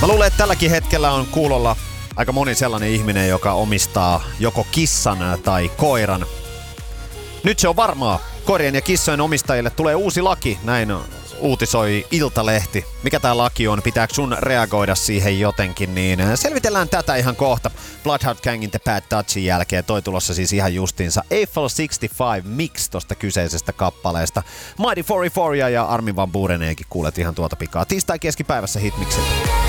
Mä luulen, että tälläkin hetkellä on kuulolla aika moni sellainen ihminen, joka omistaa joko kissan tai koiran. Nyt se on varmaa. Koirien ja kissojen omistajille tulee uusi laki, näin uutisoi Iltalehti. Mikä tää laki on, pitääkö sun reagoida siihen jotenkin, niin selvitellään tätä ihan kohta. Bloodhound Gangin The Bad Touchin jälkeen toi tulossa siis ihan justiinsa Eiffel 65 Mix tosta kyseisestä kappaleesta. Mighty 44 ja Armin van Buureneenkin kuulet ihan tuota pikaa. Tiistai keskipäivässä Hitmixillä.